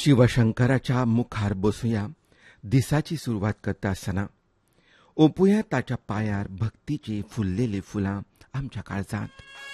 शिवशंकराच्या मुखार बसूया दिसाची सुरवात करता आसतना ओपुया ताच्या पायार भक्तीची फुललेली फुलां आमच्या काळजांत.